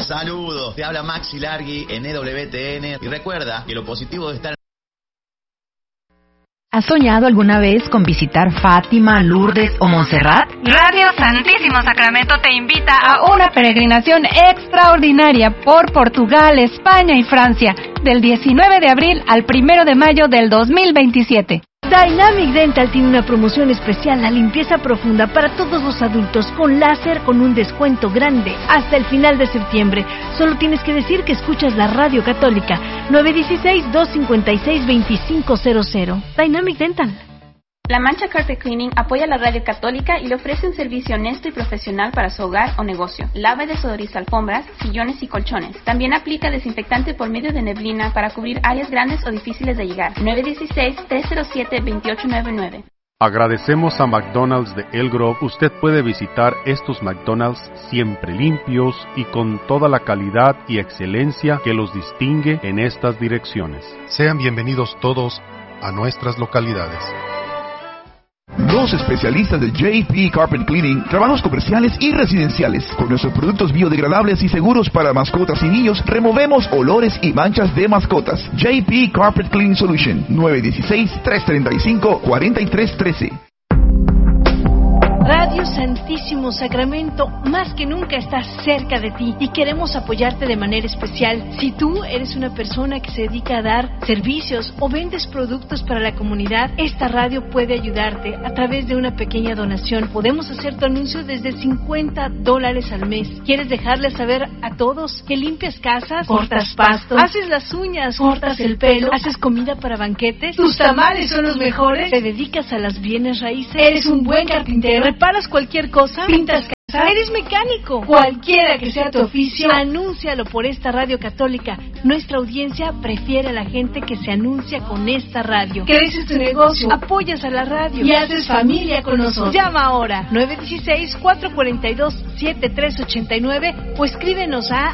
Saludos, te habla Maxi Largui en EWTN y recuerda que lo positivo de estar... ¿Has soñado alguna vez con visitar Fátima, Lourdes o Montserrat? Radio Santísimo Sacramento te invita a una peregrinación extraordinaria por Portugal, España y Francia, del 19 de abril al 1 de mayo del 2027. Dynamic Dental tiene una promoción especial, la limpieza profunda para todos los adultos con láser con un descuento grande hasta el final de septiembre. Solo tienes que decir que escuchas la Radio Católica 916-256-2500. Dynamic Dental. La Mancha Carpet Cleaning apoya la Radio Católica y le ofrece un servicio honesto y profesional para su hogar o negocio. Lava y desodoriza alfombras, sillones y colchones. También aplica desinfectante por medio de neblina para cubrir áreas grandes o difíciles de llegar. 916-307-2899. Agradecemos a McDonald's de El Grove. Usted puede visitar estos McDonald's siempre limpios y con toda la calidad y excelencia que los distingue en estas direcciones. Sean bienvenidos todos a nuestras localidades. Los especialistas de JP Carpet Cleaning, trabajos comerciales y residenciales. Con nuestros productos biodegradables y seguros para mascotas y niños, removemos olores y manchas de mascotas. JP Carpet Cleaning Solution, 916-335-4313. Radio Santísimo Sacramento más que nunca está cerca de ti y queremos apoyarte de manera especial. Si tú eres una persona que se dedica a dar servicios o vendes productos para la comunidad, esta radio puede ayudarte a través de una pequeña donación. Podemos hacer tu anuncio desde $50 al mes. ¿Quieres dejarle saber a todos que limpias casas, cortas pasto, haces las uñas, cortas el pelo, haces comida para banquetes, tus tamales son los mejores, te dedicas a las bienes raíces, eres un buen carpintero, reparas cualquier cosa, pintas casas, eres mecánico, cualquiera que sea tu oficio, anúncialo por esta radio católica. Nuestra audiencia prefiere a la gente que se anuncia con esta radio. Creces tu negocio, apoyas a la radio y haces familia con nosotros. Llama ahora 916-442-7389 o escríbenos a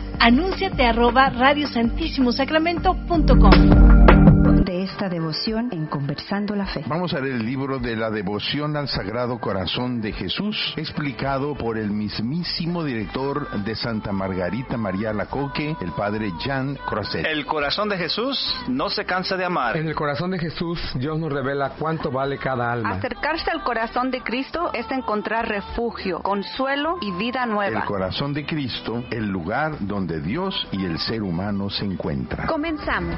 anúnciate@radiosantissimosacramento.com. De esta devoción en Conversando la Fe. Vamos a leer el libro de la devoción al Sagrado Corazón de Jesús, explicado por el mismísimo director de Santa Margarita María Alacoque, el padre Jean Croiset. El corazón de Jesús no se cansa de amar. En el corazón de Jesús, Dios nos revela cuánto vale cada alma. Acercarse al corazón de Cristo es encontrar refugio, consuelo y vida nueva. El corazón de Cristo, el lugar donde Dios y el ser humano se encuentran. Comenzamos.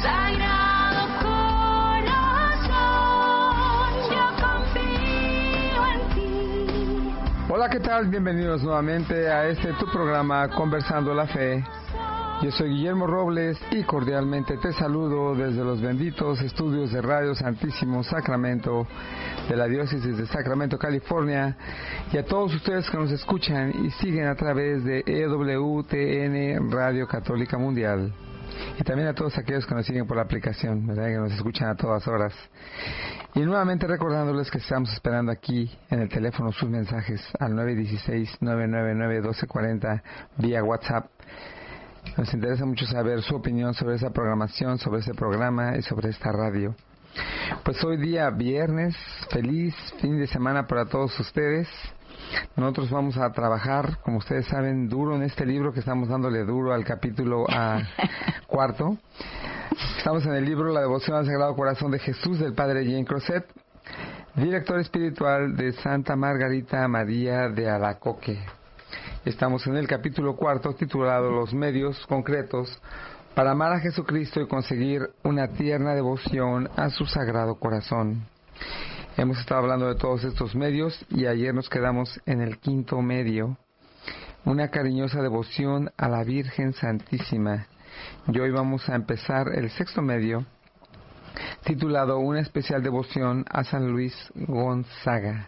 Hola, ¿qué tal? Bienvenidos nuevamente a tu programa Conversando la Fe. Yo soy Guillermo Robles y cordialmente te saludo desde los benditos estudios de Radio Santísimo Sacramento de la Diócesis de Sacramento, California, y a todos ustedes que nos escuchan y siguen a través de EWTN Radio Católica Mundial. Y también a todos aquellos que nos siguen por la aplicación, ¿verdad? Que nos escuchan a todas horas. Y nuevamente recordándoles que estamos esperando aquí en el teléfono sus mensajes al 916-999-1240 vía WhatsApp. Nos interesa mucho saber su opinión sobre esa programación, sobre ese programa y sobre esta radio. Pues hoy día viernes, feliz fin de semana para todos ustedes. Nosotros vamos a trabajar, como ustedes saben, duro en este libro que estamos dándole duro al capítulo cuarto. Estamos en el libro La Devoción al Sagrado Corazón de Jesús del Padre Jean Croiset, director espiritual de Santa Margarita María de Alacoque. Estamos en el capítulo cuarto titulado Los medios concretos para amar a Jesucristo y conseguir una tierna devoción a su Sagrado Corazón. Hemos estado hablando de todos estos medios y ayer nos quedamos en el quinto medio, una cariñosa devoción a la Virgen Santísima. Y hoy vamos a empezar el sexto medio, titulado Una especial devoción a San Luis Gonzaga.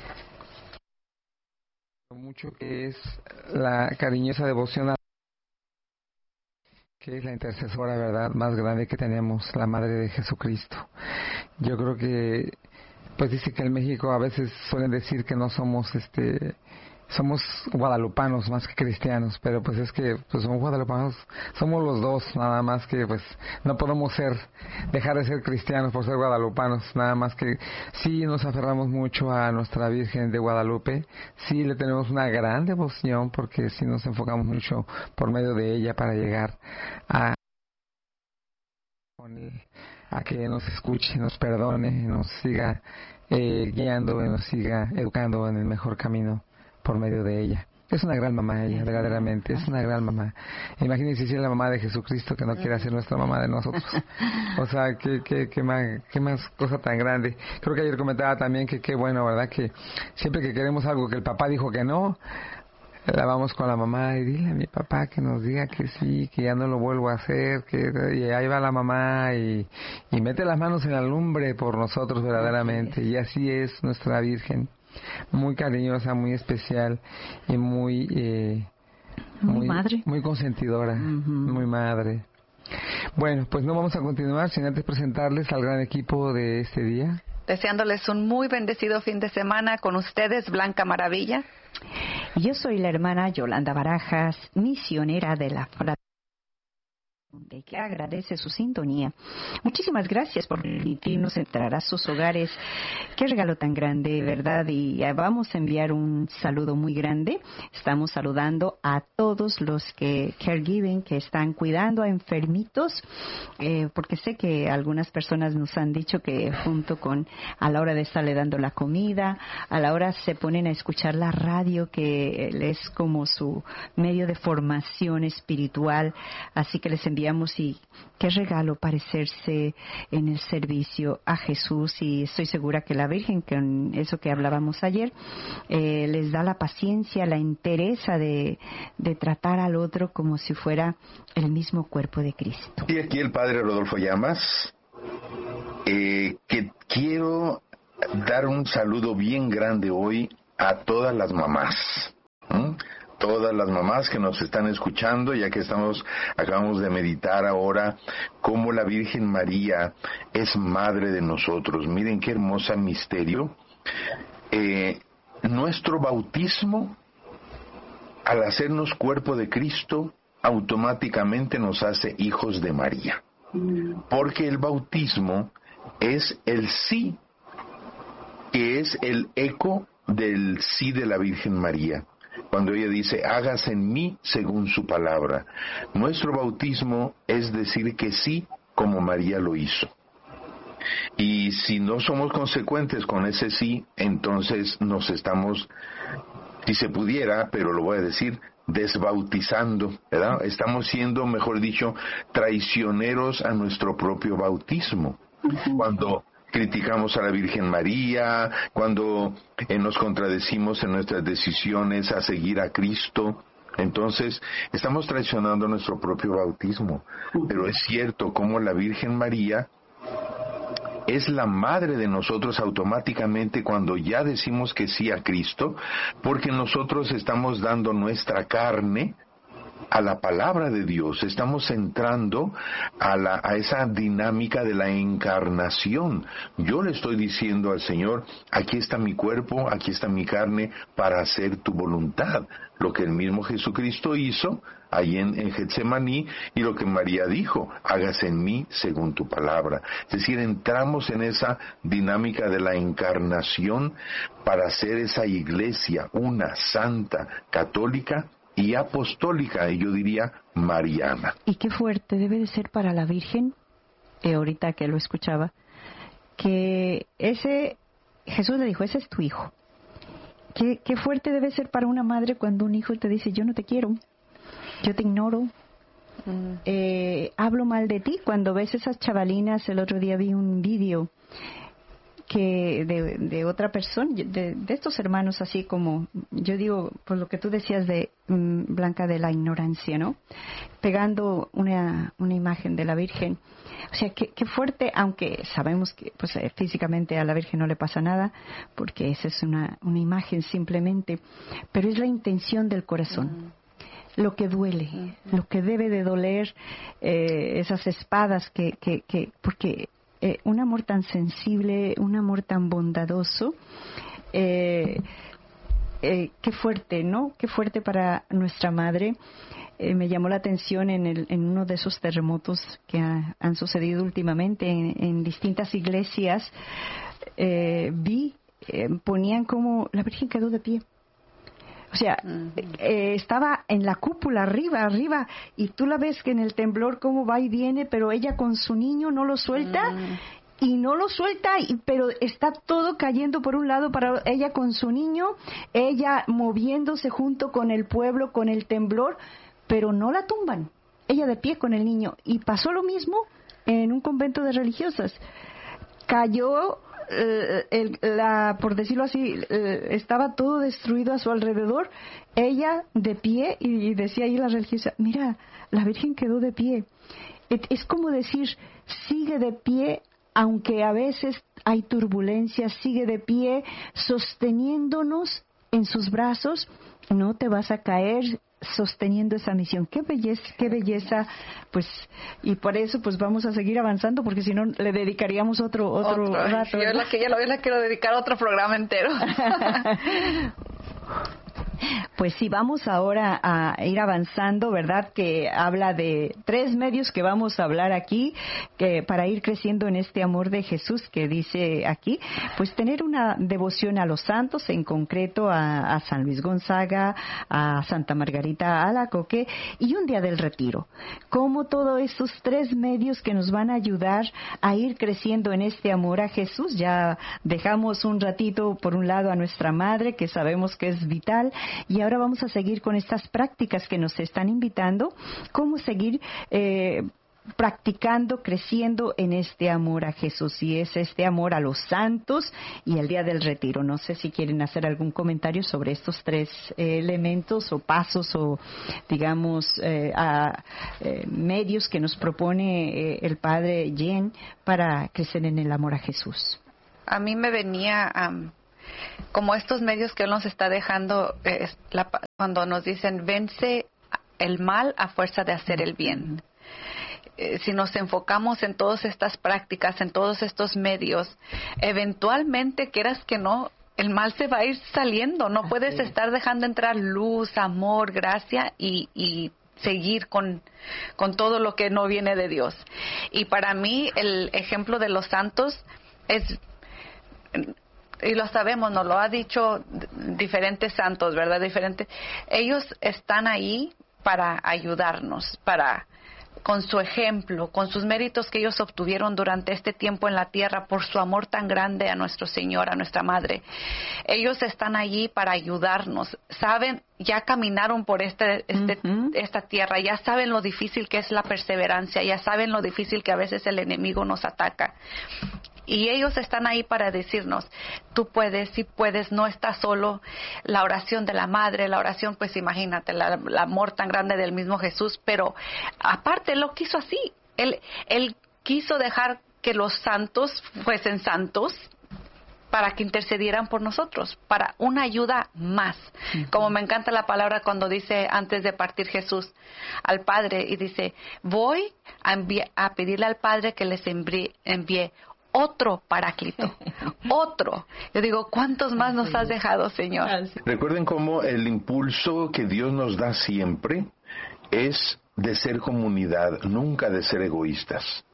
Mucho que es la cariñosa devoción a que es la intercesora, ¿verdad?, más grande que tenemos, la Madre de Jesucristo. Yo creo que pues dice que en México a veces suelen decir que no somos somos guadalupanos más que cristianos, pero pues es que pues somos guadalupanos, somos los dos, nada más que pues no podemos dejar de ser cristianos por ser guadalupanos, nada más que sí nos aferramos mucho a nuestra Virgen de Guadalupe, sí le tenemos una gran devoción porque sí nos enfocamos mucho por medio de ella para llegar a que nos escuche, nos perdone, nos siga guiando, nos siga educando en el mejor camino por medio de ella. Es una gran mamá ella, verdaderamente, es una gran mamá. Imagínense si es la mamá de Jesucristo que no quiere ser nuestra mamá de nosotros. O sea, qué más cosa tan grande. Creo que ayer comentaba también que qué bueno, ¿verdad? Que siempre que queremos algo que el papá dijo que no, la vamos con la mamá y dile a mi papá que nos diga que sí, que ya no lo vuelvo a hacer, y ahí va la mamá y mete las manos en la lumbre por nosotros verdaderamente. Y así es nuestra Virgen, muy cariñosa, muy especial y muy madre, muy consentidora, muy madre. Bueno, pues no vamos a continuar sin antes presentarles al gran equipo de este día. Deseándoles un muy bendecido fin de semana con ustedes, Blanca Maravilla. Yo soy la hermana Yolanda Barajas, misionera de la Fraternidad, que agradece su sintonía. Muchísimas gracias por permitirnos entrar a sus hogares. Qué regalo tan grande, ¿verdad? Y vamos a enviar un saludo muy grande. Estamos saludando a todos los caregiving, que están cuidando a enfermitos, porque sé que algunas personas nos han dicho que junto con, a la hora de estarle dando la comida, a la hora se ponen a escuchar la radio, que es como su medio de formación espiritual. Así que les enviamos, y qué regalo parecerse en el servicio a Jesús, y estoy segura que la Virgen, con eso que hablábamos ayer, les da la paciencia, la entereza de tratar al otro como si fuera el mismo cuerpo de Cristo. Y aquí el Padre Rodolfo Llamas, que quiero dar un saludo bien grande hoy a todas las mamás. Todas las mamás que nos están escuchando, ya que acabamos de meditar ahora cómo la Virgen María es madre de nosotros. Miren qué hermoso misterio. Nuestro bautismo, al hacernos cuerpo de Cristo, automáticamente nos hace hijos de María. Porque el bautismo es el sí, que es el eco del sí de la Virgen María. Cuando ella dice, hágase en mí según su palabra. Nuestro bautismo es decir que sí, como María lo hizo. Y si no somos consecuentes con ese sí, entonces nos estamos, si se pudiera, pero lo voy a decir, desbautizando, ¿verdad? Estamos siendo, mejor dicho, traicioneros a nuestro propio bautismo. Cuando criticamos a la Virgen María, cuando nos contradecimos en nuestras decisiones a seguir a Cristo, entonces estamos traicionando nuestro propio bautismo. Pero es cierto como la Virgen María es la madre de nosotros automáticamente cuando ya decimos que sí a Cristo, porque nosotros estamos dando nuestra carne a la palabra de Dios, estamos entrando a esa dinámica de la encarnación. Yo le estoy diciendo al Señor, aquí está mi cuerpo, aquí está mi carne para hacer tu voluntad. Lo que el mismo Jesucristo hizo ahí en Getsemaní, y lo que María dijo, hágase en mí según tu palabra. Es decir, entramos en esa dinámica de la encarnación para hacer esa iglesia, una santa, católica y apostólica, y yo diría mariana. Y qué fuerte debe de ser para la Virgen, ahorita que lo escuchaba, que Jesús le dijo, ese es tu hijo. Qué fuerte debe ser para una madre cuando un hijo te dice, yo no te quiero, yo te ignoro, hablo mal de ti. Cuando ves esas chavalinas, el otro día vi un vídeo que de otra persona, de estos hermanos, así como yo digo, por lo que tú decías de Blanca, de la ignorancia, ¿no? Pegando una imagen de la Virgen. O sea, qué fuerte, aunque sabemos que pues físicamente a la Virgen no le pasa nada, porque esa es una imagen simplemente, pero es la intención del corazón. Lo que duele, lo que debe de doler, esas espadas porque un amor tan sensible, un amor tan bondadoso, qué fuerte, ¿no? Qué fuerte para nuestra madre. Me llamó la atención en uno de esos terremotos que han sucedido últimamente en distintas iglesias. Ponían como la Virgen quedó de pie. O sea, estaba en la cúpula arriba, y tú la ves que en el temblor cómo va y viene, pero ella con su niño no lo suelta. Y no lo suelta, pero está todo cayendo por un lado para ella con su niño, ella moviéndose junto con el pueblo, con el temblor, pero no la tumban. Ella de pie con el niño. Y pasó lo mismo en un convento de religiosas. Cayó, por decirlo así, estaba todo destruido a su alrededor. Ella de pie, y decía ahí la religiosa, mira, la Virgen quedó de pie. Es como decir, sigue de pie, aunque a veces hay turbulencia, sigue de pie, sosteniéndonos en sus brazos, no te vas a caer, sosteniendo esa misión. Qué belleza, pues, y por eso pues vamos a seguir avanzando, porque si no le dedicaríamos otro rato. Yo la quiero dedicar a otro programa entero. Pues sí, vamos ahora a ir avanzando, ¿verdad? Que habla de 3 medios que vamos a hablar aquí, que para ir creciendo en este amor de Jesús, que dice aquí, pues tener una devoción a los santos, en concreto a San Luis Gonzaga, a Santa Margarita Alacoque, y un día del retiro. Como todos esos 3 medios que nos van a ayudar a ir creciendo en este amor a Jesús. Ya dejamos un ratito por un lado a nuestra madre, que sabemos que es vital, y ahora vamos a seguir con estas prácticas que nos están invitando, cómo seguir practicando, creciendo en este amor a Jesús, y es este amor a los santos y el día del retiro. No sé si quieren hacer algún comentario sobre estos 3 elementos o pasos o, digamos, medios que nos propone el Padre Jen para crecer en el amor a Jesús. A mí me venía como estos medios que Él nos está dejando, cuando nos dicen, vence el mal a fuerza de hacer el bien. Si nos enfocamos en todas estas prácticas, en todos estos medios, eventualmente, quieras que no, el mal se va a ir saliendo. No puedes estar dejando entrar luz, amor, gracia y seguir con todo lo que no viene de Dios. Y para mí, el ejemplo de los santos es... Y lo sabemos, nos lo ha dicho diferentes santos, ¿verdad? Ellos están ahí para ayudarnos, con su ejemplo, con sus méritos que ellos obtuvieron durante este tiempo en la tierra, por su amor tan grande a nuestro Señor, a nuestra Madre. Ellos están allí para ayudarnos. Saben, ya caminaron por esta tierra, ya saben lo difícil que es la perseverancia, ya saben lo difícil que a veces el enemigo nos ataca. Y ellos están ahí para decirnos, tú puedes, si puedes, no estás solo. La oración de la madre, la oración, pues imagínate, el amor tan grande del mismo Jesús, pero aparte Él lo quiso así. Él quiso dejar que los santos fuesen santos para que intercedieran por nosotros, para una ayuda más. Como me encanta la palabra cuando dice, antes de partir Jesús al Padre, y dice, voy a pedirle al Padre que les envíe otro paráclito, otro. Yo digo, ¿cuántos más nos has dejado, Señor? Recuerden cómo el impulso que Dios nos da siempre es de ser comunidad, nunca de ser egoístas.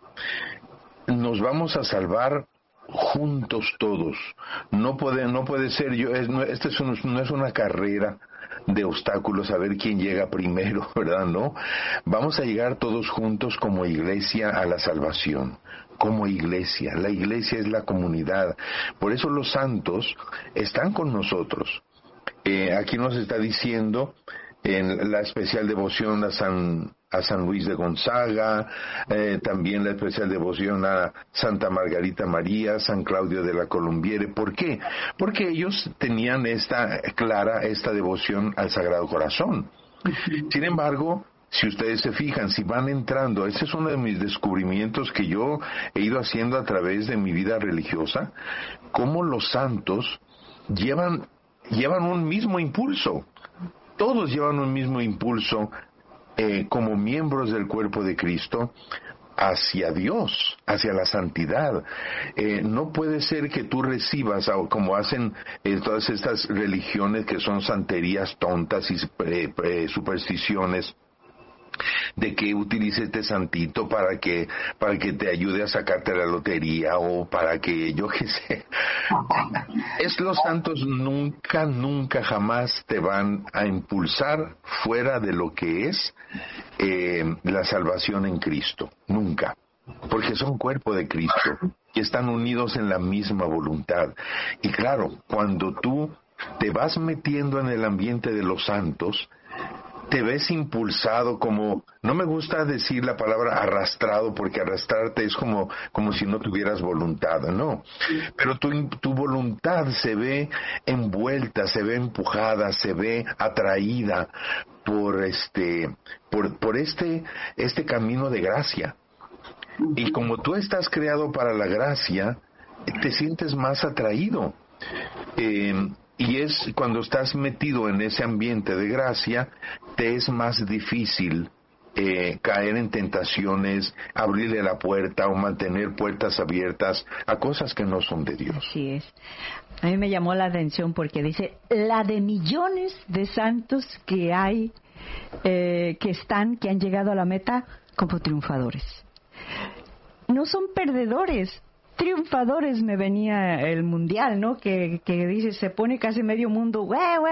Nos vamos a salvar juntos todos. No puede ser no es una carrera de obstáculos a ver quién llega primero, ¿verdad? No. Vamos a llegar todos juntos como iglesia a la salvación. Como iglesia. La iglesia es la comunidad. Por eso los santos están con nosotros. Aquí nos está diciendo en la especial devoción a San Luis de Gonzaga, también la especial devoción a Santa Margarita María, San Claudio de la Colombiere. ¿Por qué? Porque ellos tenían esta devoción al Sagrado Corazón. Sin embargo, si ustedes se fijan, si van entrando, ese es uno de mis descubrimientos que yo he ido haciendo a través de mi vida religiosa, cómo los santos llevan un mismo impulso. Todos llevan un mismo impulso como miembros del cuerpo de Cristo hacia Dios, hacia la santidad. No puede ser que tú recibas, como hacen todas estas religiones que son santerías tontas y supersticiones, de que utilice este santito para que te ayude a sacarte la lotería, o para que yo qué sé. Los santos nunca jamás te van a impulsar fuera de lo que es la salvación en Cristo, nunca, porque son cuerpo de Cristo y están unidos en la misma voluntad. Y claro, cuando tú te vas metiendo en el ambiente de los santos, te ves impulsado, como, no me gusta decir la palabra arrastrado, porque arrastrarte es como si no tuvieras voluntad, no. Pero tu voluntad se ve envuelta, se ve empujada, se ve atraída por este camino de gracia. Y como tú estás creado para la gracia, te sientes más atraído. Y es cuando estás metido en ese ambiente de gracia, te es más difícil caer en tentaciones, abrirle la puerta o mantener puertas abiertas a cosas que no son de Dios. Así es. A mí me llamó la atención porque dice, la de millones de santos que hay, que han llegado a la meta como triunfadores. No son perdedores. Triunfadores. Me venía el mundial, ¿no? Que dice, se pone casi medio mundo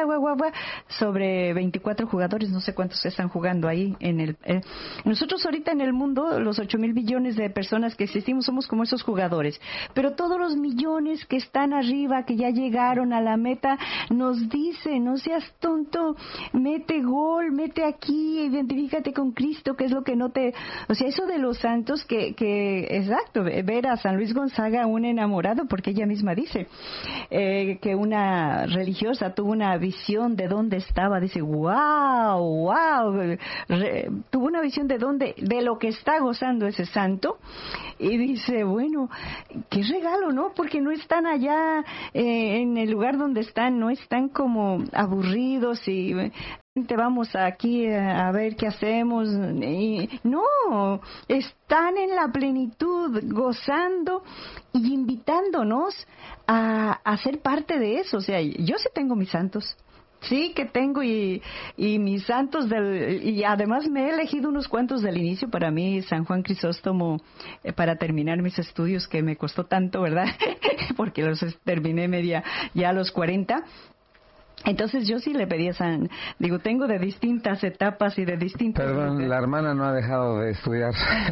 sobre 24 jugadores, no sé cuántos están jugando ahí nosotros ahorita en el mundo, los 8,000 billones de personas que existimos, somos como esos jugadores, pero todos los millones que están arriba, que ya llegaron a la meta, nos dice, no seas tonto, mete gol, mete aquí, identifícate con Cristo, que es lo que no te... O sea, eso de los santos exacto, ver a San Luis Gonzaga, un enamorado, porque ella misma dice que una religiosa tuvo una visión de dónde estaba, dice, wow, tuvo una visión de lo que está gozando ese santo, y dice, bueno, qué regalo, ¿no? Porque no están allá en el lugar donde están, no están como aburridos y... vamos aquí a ver qué hacemos. No, están en la plenitud, gozando y invitándonos a ser parte de eso. O sea, yo sí tengo mis santos. Sí, que tengo y mis santos y además me he elegido unos cuantos del inicio. Para mí, San Juan Crisóstomo, para terminar mis estudios, que me costó tanto, ¿verdad? Porque los terminé ya a los 40. Entonces yo sí le pedí tengo de distintas etapas y de distintas... Perdón, la hermana no ha dejado de estudiar.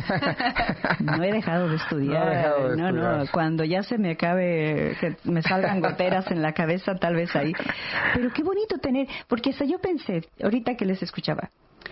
No he dejado de estudiar. No, cuando ya se me acabe, que me salgan goteras en la cabeza, tal vez ahí. Pero qué bonito tener, porque hasta yo pensé, ahorita que les escuchaba,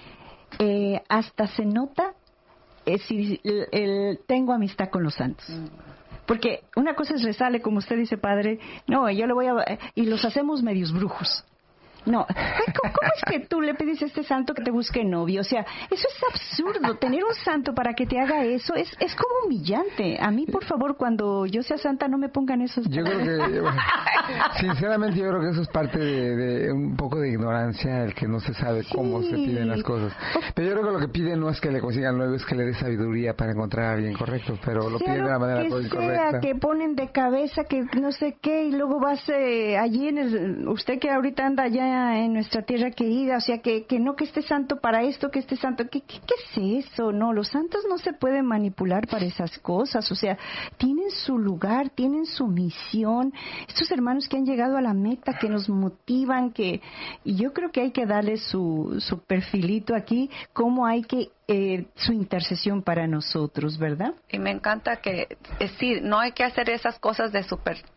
hasta se nota si tengo amistad con los santos. Porque una cosa es rezarle, como usted dice, padre, no, yo le voy y los hacemos medios brujos. No, ¿cómo es que tú le pides a este santo que te busque novio? O sea, eso es absurdo. Tener un santo para que te haga eso es como humillante. A mí, por favor, cuando yo sea santa, no me pongan esos... Yo creo que, sinceramente, yo creo que eso es parte de un poco de ignorancia, el que no se sabe cómo se piden las cosas. Pero yo creo que lo que piden no es que le consigan luego, es que le dé sabiduría para encontrar a alguien correcto, pero lo piden de la manera incorrecta. Que ponen de cabeza, que no sé qué, y luego vas allí usted que ahorita anda allá en nuestra tierra querida, o sea, que no, que esté santo para esto, que esté santo, ¿qué es eso? No, los santos no se pueden manipular para esas cosas, o sea, tienen su lugar, tienen su misión, estos hermanos que han llegado a la meta, que nos motivan, y yo creo que hay que darle su perfilito aquí, cómo hay que su intercesión para nosotros, ¿verdad? Y me encanta que, sí, no hay que hacer esas cosas de superstición,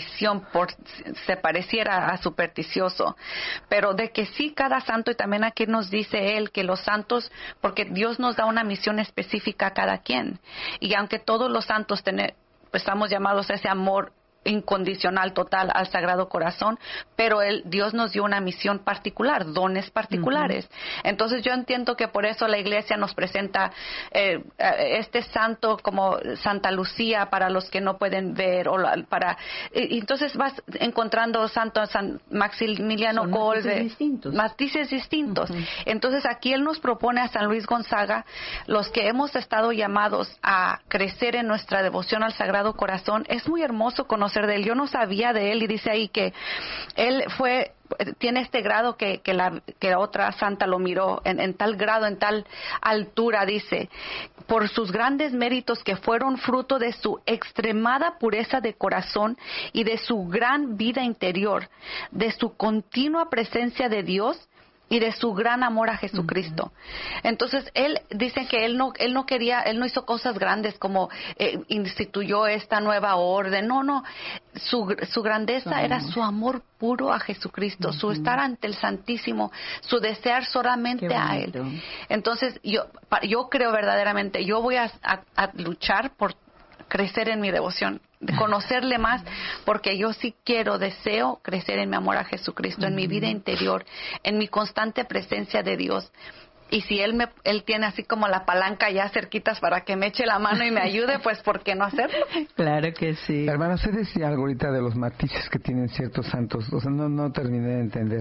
se pareciera a supersticioso, pero de que sí cada santo, y también aquí nos dice él que los santos, porque Dios nos da una misión específica a cada quien, y aunque todos los santos estamos llamados a ese amor incondicional, total al Sagrado Corazón, pero Dios nos dio una misión particular, dones particulares. Entonces yo entiendo que por eso la Iglesia nos presenta este santo como Santa Lucía para los que no pueden ver, entonces vas encontrando San Maximiliano Kolbe, matices distintos. Entonces aquí él nos propone a San Luis Gonzaga, los que hemos estado llamados a crecer en nuestra devoción al Sagrado Corazón. Es muy hermoso conocer de él. Yo no sabía de él, y dice ahí que él tiene este grado que otra santa lo miró en tal grado, en tal altura, dice, por sus grandes méritos que fueron fruto de su extremada pureza de corazón y de su gran vida interior, de su continua presencia de Dios y de su gran amor a Jesucristo. Entonces él dice que él no hizo cosas grandes como instituyó esta nueva orden. No, su grandeza era su amor puro a Jesucristo, su estar ante el Santísimo, su desear solamente a él. Entonces yo creo verdaderamente, yo voy a luchar por crecer en mi devoción, de conocerle más, porque yo sí deseo crecer en mi amor a Jesucristo, en mi vida interior, en mi constante presencia de Dios. Y si él tiene así como la palanca ya cerquitas para que me eche la mano y me ayude, pues ¿por qué no hacerlo? Claro que sí. Hermana, usted decía algo ahorita de los matices que tienen ciertos santos, o sea, no terminé de entender.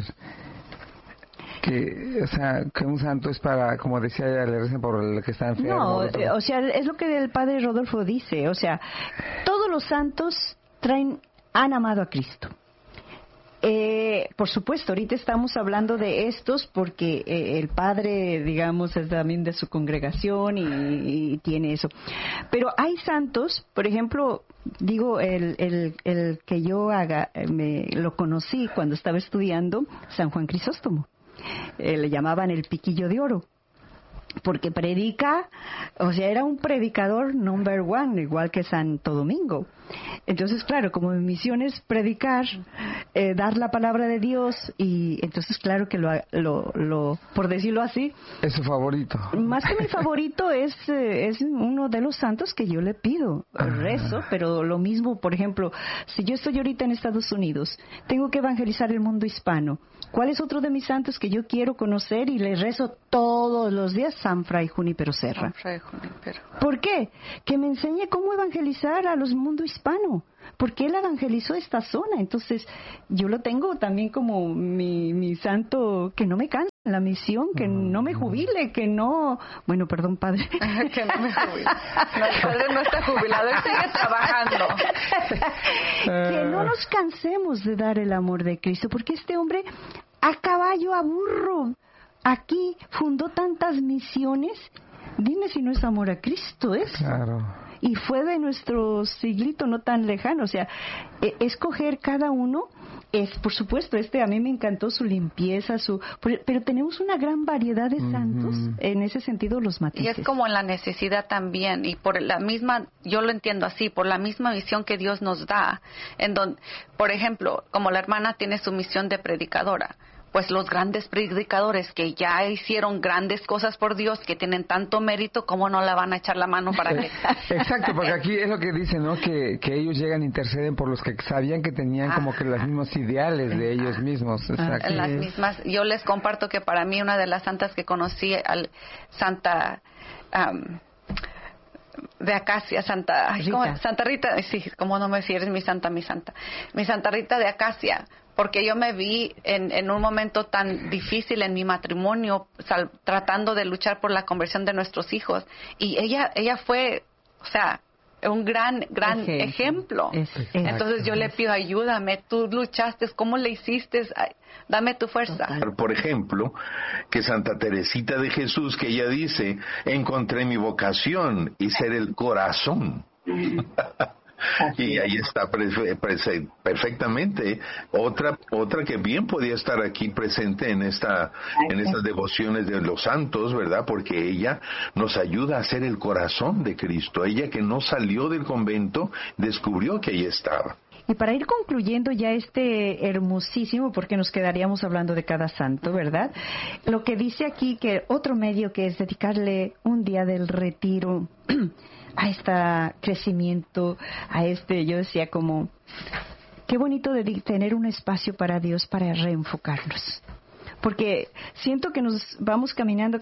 Que un santo es para, como decía ella, le recen por el que está enfermo. No, o sea, es lo que el padre Rodolfo dice, o sea, todos los santos han amado a Cristo. Por supuesto, ahorita estamos hablando de estos porque el padre, digamos, es también de su congregación y tiene eso. Pero hay santos, por ejemplo, digo, el que yo lo conocí cuando estaba estudiando, San Juan Crisóstomo. Le llamaban el piquillo de oro, porque predica, o sea, era un predicador number one, igual que Santo Domingo. Entonces, claro, como mi misión es predicar, dar la palabra de Dios, y entonces, claro que lo por decirlo así, es su favorito. Más que mi favorito, es uno de los santos que yo le pido, rezo, pero lo mismo, por ejemplo, si yo estoy ahorita en Estados Unidos, tengo que evangelizar el mundo hispano. ¿Cuál es otro de mis santos que yo quiero conocer y le rezo todos los días? San Fray Junípero Serra. ¿Por qué? Que me enseñe cómo evangelizar a los mundo hispano, porque él evangelizó esta zona. Entonces yo lo tengo también como mi santo, que no me canse en la misión, que no me jubile, que no, bueno, perdón, padre, que no me jubile. No, el padre no está jubilado, él sigue trabajando. Que no nos cansemos de dar el amor de Cristo, porque este hombre a caballo, a burro, aquí fundó tantas misiones. Dime si no es amor a Cristo eso. Claro. Y fue de nuestro siglito no tan lejano. O sea, escoger cada uno es, por supuesto, a mí me encantó su limpieza, pero tenemos una gran variedad de santos, en ese sentido los matices. Y es como en la necesidad también, y por la misma, yo lo entiendo así, por la misma misión que Dios nos da, en donde, por ejemplo, como la hermana tiene su misión de predicadora, pues los grandes predicadores que ya hicieron grandes cosas por Dios, que tienen tanto mérito, ¿cómo no la van a echar la mano para que...? Exacto, porque aquí es lo que dicen, ¿no? Que ellos llegan e interceden por los que sabían que tenían como que los mismos ideales de ellos mismos. Las mismas. Yo les comparto que para mí una de las santas que conocí, Santa... de Acacia, Santa Rita, sí, como no me decís, eres mi Santa Rita de Acacia, porque yo me vi en un momento tan difícil en mi matrimonio, tratando de luchar por la conversión de nuestros hijos, y ella fue, o sea, un gran ejemplo. Entonces yo le pido, ayúdame, tú luchaste, ¿cómo le hiciste? Dame tu fuerza. Por ejemplo, que Santa Teresita de Jesús, que ella dice, encontré mi vocación y ser el corazón. Y ahí está perfectamente otra que bien podía estar aquí presente en estas devociones de los santos, ¿verdad? Porque ella nos ayuda a ser el corazón de Cristo. Ella, que no salió del convento, descubrió que ahí estaba. Y para ir concluyendo ya este hermosísimo, porque nos quedaríamos hablando de cada santo, ¿verdad? Lo que dice aquí que otro medio que es dedicarle un día del retiro a este crecimiento, yo decía como, qué bonito de tener un espacio para Dios para reenfocarnos. Porque siento que nos vamos caminando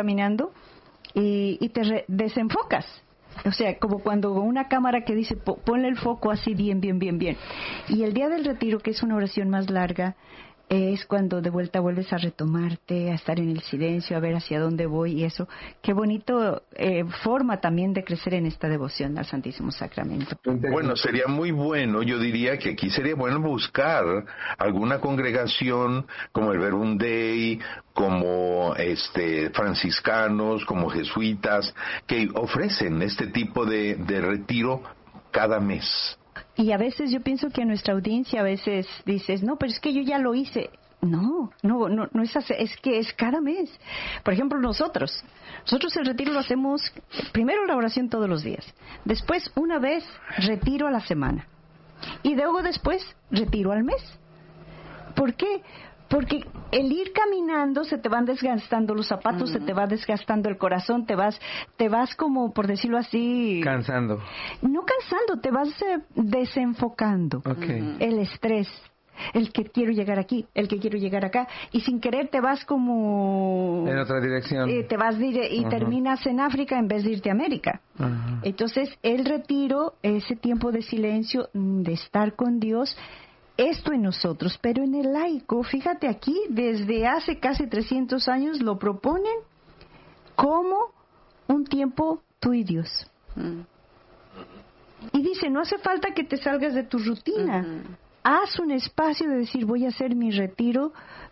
y te desenfocas. O sea, como cuando una cámara que dice, ponle el foco así bien. Y el día del retiro, que es una oración más larga, es cuando de vuelta vuelves a retomarte, a estar en el silencio, a ver hacia dónde voy y eso. Qué bonito forma también de crecer en esta devoción al Santísimo Sacramento. Bueno, sería muy bueno, yo diría que aquí sería bueno buscar alguna congregación como el Verbum Dei, como franciscanos, como jesuitas, que ofrecen este tipo de retiro cada mes. Y a veces yo pienso que nuestra audiencia a veces dices, no, pero es que yo ya lo hice. No es así, es que es cada mes. Por ejemplo, nosotros el retiro lo hacemos, primero la oración todos los días, después una vez retiro a la semana y luego después retiro al mes. ¿Por qué? Porque el ir caminando se te van desgastando los zapatos, se te va desgastando el corazón, te vas como, por decirlo así... Cansando. No cansando, te vas desenfocando. Okay. El estrés, el que quiero llegar aquí, el que quiero llegar acá, y sin querer te vas como... En otra dirección. Te vas y terminas en África en vez de irte a América. Entonces, el retiro, ese tiempo de silencio, de estar con Dios... Esto en nosotros, pero en el laico, fíjate aquí, desde hace casi 300 años lo proponen como un tiempo tú y Dios. Y dice, no hace falta que te salgas de tu rutina. Haz un espacio de decir, voy a hacer mi retiro.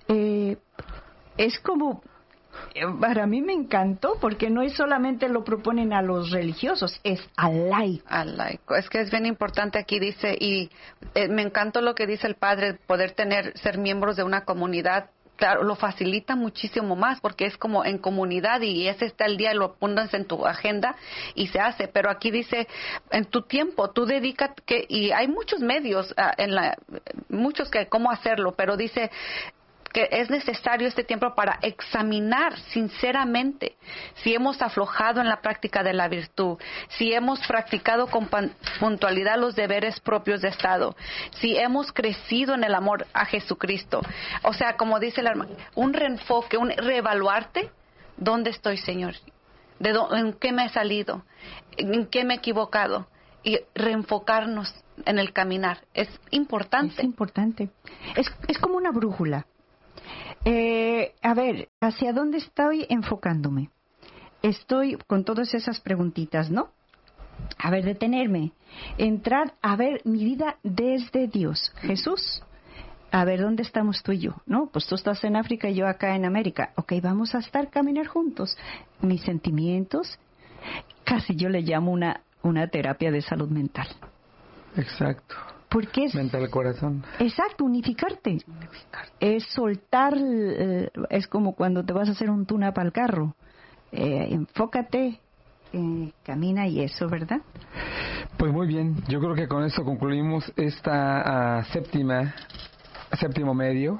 Es como... Para mí me encantó porque no es solamente lo proponen a los religiosos, es al laico. Al laico. Es que es bien importante aquí, dice, y me encantó lo que dice el padre, poder ser miembros de una comunidad. Claro, lo facilita muchísimo más porque es como en comunidad y ese está el día, lo pones en tu agenda y se hace. Pero aquí dice, en tu tiempo, tú dedicas, y hay muchos medios, muchos que cómo hacerlo, pero dice... que es necesario este tiempo para examinar sinceramente si hemos aflojado en la práctica de la virtud, si hemos practicado con puntualidad los deberes propios de Estado, si hemos crecido en el amor a Jesucristo. O sea, como dice la hermana, un reenfoque, un reevaluarte, ¿dónde estoy, Señor? ¿En qué me he salido? ¿En qué me he equivocado? Y reenfocarnos en el caminar. Es importante. Es importante. Es como una brújula. A ver, ¿hacia dónde estoy enfocándome? Estoy con todas esas preguntitas, ¿no? A ver, detenerme, entrar a ver mi vida desde Dios. Jesús, a ver, ¿dónde estamos tú y yo? ¿No? Pues tú estás en África y yo acá en América. Ok, vamos a caminar juntos. Mis sentimientos, casi yo le llamo una terapia de salud mental. Exacto. Porque es... Mental corazón. Exacto, unificarte. Es soltar, es como cuando te vas a hacer un tune-up al carro. Enfócate, camina y eso, ¿verdad? Pues muy bien, yo creo que con esto concluimos esta séptimo medio.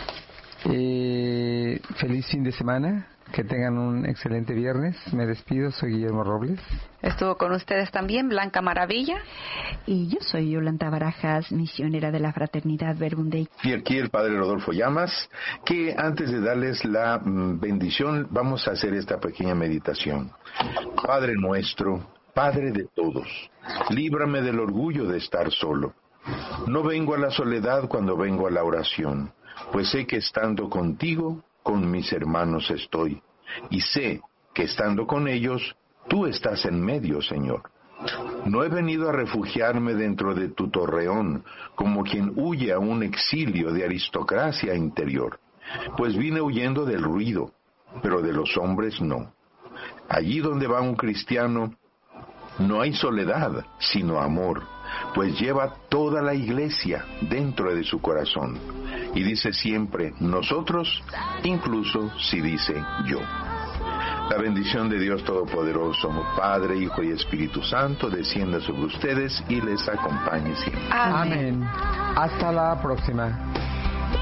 Feliz fin de semana. Que tengan un excelente viernes. Me despido, soy Guillermo Robles. Estuvo con ustedes también Blanca Maravilla. Y yo soy Yolanda Barajas, misionera de la Fraternidad Verbum Dei. Y aquí el Padre Rodolfo Llamas, que antes de darles la bendición, vamos a hacer esta pequeña meditación. Padre nuestro, Padre de todos, líbrame del orgullo de estar solo. No vengo a la soledad cuando vengo a la oración, pues sé que estando contigo, con mis hermanos estoy, y sé que estando con ellos, tú estás en medio, Señor. No he venido a refugiarme dentro de tu torreón, como quien huye a un exilio de aristocracia interior, pues vine huyendo del ruido, pero de los hombres no. Allí donde va un cristiano, no hay soledad, sino amor, pues lleva toda la iglesia dentro de su corazón. Y dice siempre nosotros, incluso si dice yo. La bendición de Dios Todopoderoso, Padre, Hijo y Espíritu Santo, descienda sobre ustedes y les acompañe siempre. Amén. Hasta la próxima.